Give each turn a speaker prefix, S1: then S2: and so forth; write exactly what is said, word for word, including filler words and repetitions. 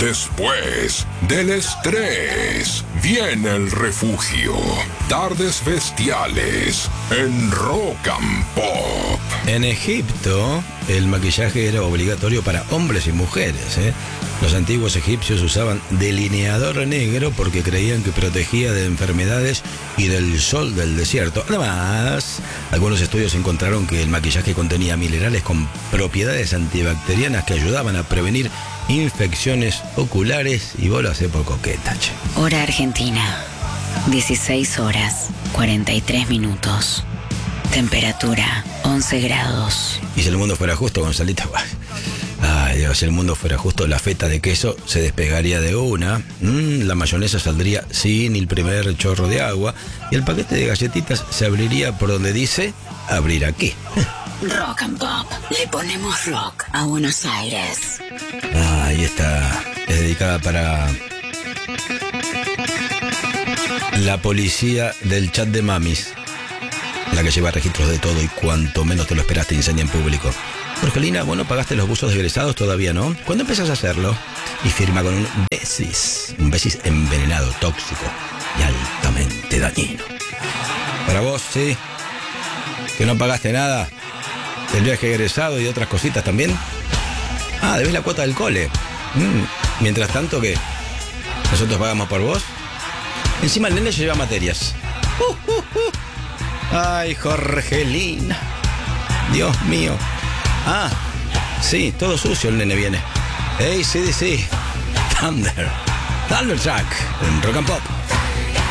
S1: Después del estrés, viene el refugio. Tardes bestiales en Rock and Pop.
S2: En Egipto, el maquillaje era obligatorio para hombres y mujeres, ¿eh? Los antiguos egipcios usaban delineador negro porque creían que protegía de enfermedades y del sol del desierto. Además, algunos estudios encontraron que el maquillaje contenía minerales con propiedades antibacterianas que ayudaban a prevenir infecciones oculares. Y vos lo hacés por coqueta, che.
S3: Hora Argentina, dieciséis horas, cuarenta y tres minutos. Temperatura, once grados.
S2: Y si el mundo fuera justo, Gonzalita, ay Dios, si el mundo fuera justo, la feta de queso se despegaría de una, mm, la mayonesa saldría sin el primer chorro de agua y el paquete de galletitas se abriría por donde dice abrir aquí.
S3: Rock and Pop, le ponemos rock a Buenos Aires.
S2: Ah, ahí está, es dedicada para la policía del chat de mamis, la que lleva registros de todo y cuanto menos te lo esperas te enseña en público. Jorgelina, vos no pagaste los buzos egresados todavía, ¿no? ¿Cuándo empezás a hacerlo? Y firma con un besis, un besis envenenado, tóxico y altamente dañino. Para vos, sí, que no pagaste nada del viaje egresado y de otras cositas también. Ah, debes la cuota del cole. Mm, mientras tanto, ¿qué? ¿Nosotros pagamos por vos? Encima el nene lleva materias. Uh, uh, uh. Ay, Jorgelina. Dios mío. Ah, sí, todo sucio el nene viene. Hey, C D C. Thunder. Thunder Track en Rock and Pop.